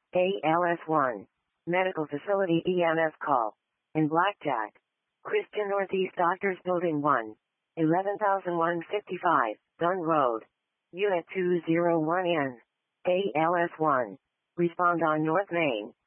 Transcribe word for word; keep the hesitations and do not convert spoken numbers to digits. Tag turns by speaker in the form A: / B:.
A: A L S one. Medical Facility E M S call. In Blackjack. Christian Northeast Doctors Building one. eleven thousand one hundred fifty-five, Dunn Road. Unit two oh one N. A L S one. Respond on North Main.